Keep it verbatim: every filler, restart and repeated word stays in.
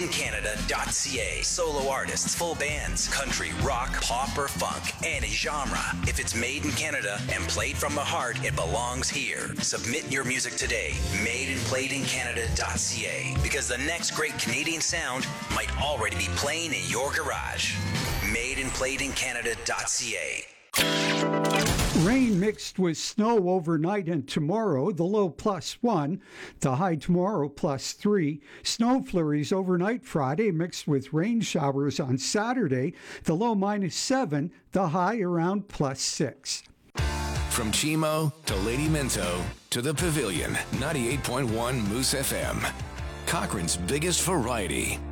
in canada dot c a. Solo artists, full bands, country, rock, pop, or funk, any genre. If it's made in Canada and played from the heart, it belongs here. Submit your music today. Made and played in canada dot c a. Because the next great Canadian sound might already be playing in your garage. Made and played in canada dot c a. Rain mixed with snow overnight and tomorrow, the low plus one, the high tomorrow plus three. Snow flurries overnight Friday mixed with rain showers on Saturday, the low minus seven, the high around plus six. From Chimo to Lady Minto to the Pavilion, ninety-eight point one Moose F M. Cochrane's biggest variety.